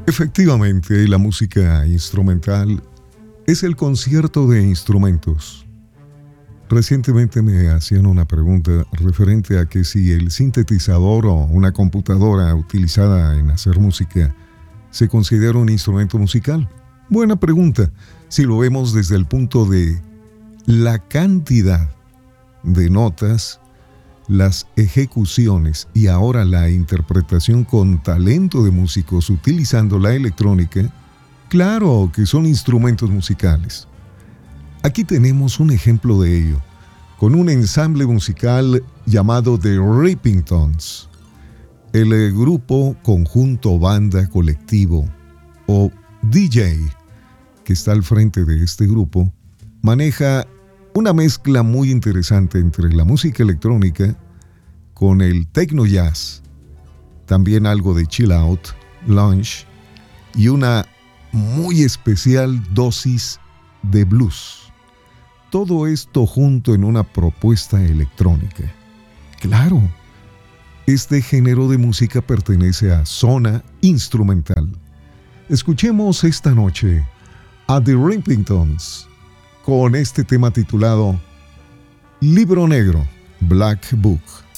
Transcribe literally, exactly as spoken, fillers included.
Efectivamente, la música instrumental es el concierto de instrumentos. Recientemente me hacían una pregunta referente a que si el sintetizador o una computadora utilizada en hacer música se considera un instrumento musical. Buena pregunta, si lo vemos desde el punto de la cantidad de notas, las ejecuciones y ahora la interpretación con talento de músicos utilizando la electrónica, claro que son instrumentos musicales. Aquí tenemos un ejemplo de ello, con un ensamble musical llamado The Rippingtons. El eh, grupo, conjunto, banda, colectivo o D J que está al frente de este grupo maneja una mezcla muy interesante entre la música electrónica con el techno jazz, también algo de chill out, lounge y una muy especial dosis de blues. Todo esto junto en una propuesta electrónica. Claro, este género de música pertenece a zona instrumental. Escuchemos esta noche a The Rippingtons con este tema titulado Libro Negro, Black Book.